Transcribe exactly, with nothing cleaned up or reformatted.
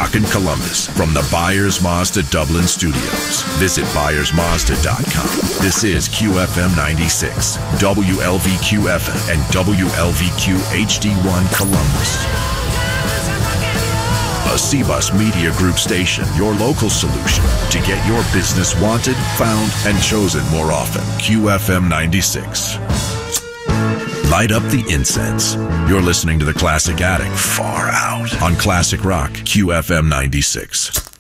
rockin' Columbus from the Byers Mazda Dublin studios. Visit byers mazda dot com. This is Q F M ninety-six, W L V Q F M, and W L V Q H D one Columbus. A C-Bus Media Group station, your local solution to get your business wanted, found, and chosen more often. Q F M ninety-six. Light up the incense. You're listening to the Classic Attic Far Out on Classic Rock, Q F M ninety-six.